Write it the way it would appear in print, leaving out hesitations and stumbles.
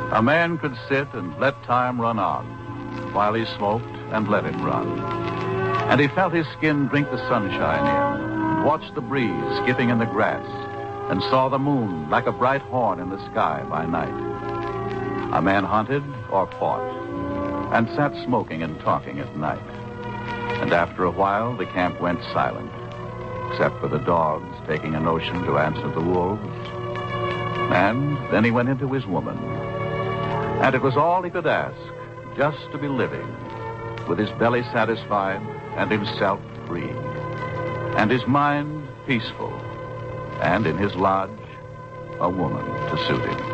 A man could sit and let time run on while he smoked and let it run. And he felt his skin drink the sunshine in, and watched the breeze skipping in the grass, and saw the moon like a bright horn in the sky by night. A man hunted or fought, and sat smoking and talking at night. And after a while, the camp went silent, except for the dogs taking a notion to answer the wolves. And then he went into his woman. And it was all he could ask, just to be living, with his belly satisfied and himself free, and his mind peaceful, and in his lodge, a woman to suit him.